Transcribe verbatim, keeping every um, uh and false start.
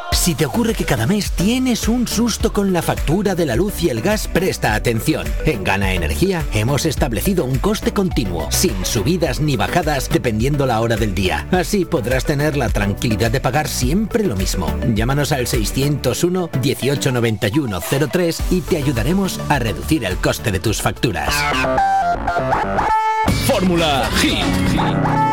Si te ocurre que cada mes tienes un susto con la factura de la luz y el gas, presta atención. En Gana Energía hemos establecido un coste continuo, sin subidas ni bajadas dependiendo la hora del día. Así podrás tener la tranquilidad de pagar siempre lo mismo. Llámanos al seiscientos uno, dieciocho noventa y uno cero tres y te ayudaremos a reducir el coste de tus facturas. Fórmula Hit.